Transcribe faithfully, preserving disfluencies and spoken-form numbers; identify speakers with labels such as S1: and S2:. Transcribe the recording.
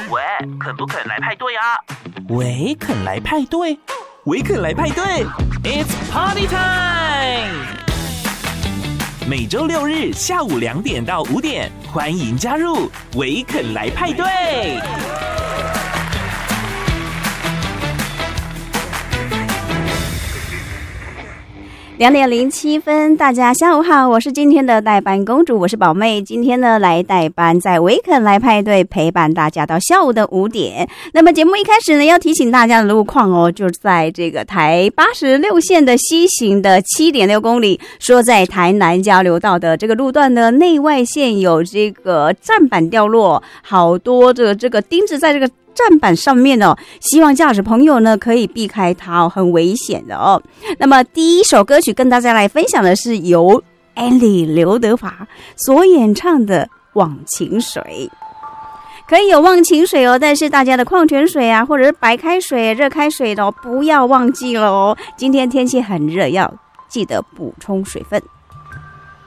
S1: 喂，肯不肯来派对啊？
S2: 喂，肯来派对？喂，肯来派对 ？It's party time！ 每周六日下午两点到五点，欢迎加入喂肯来派对。
S3: 两点零七分，大家下午好，我是今天的代班公主，我是宝妹。今天呢来代班，在维肯来派对陪伴大家到下午的五点。那么节目一开始呢，要提醒大家的路况哦，就在这个台八十六线的西行的 七点六公里，说在台南交流道的这个路段呢，内外线有这个站板掉落，好多的这个钉子在这个站板上面哦，希望驾驶朋友呢可以避开它哦，很危险的哦。那么第一首歌曲跟大家来分享的是由 Ellie 刘德华所演唱的《忘情水》。可以有忘情水哦，但是大家的矿泉水啊，或者是白开水、热开水的哦，不要忘记了哦。今天天气很热，要记得补充水分。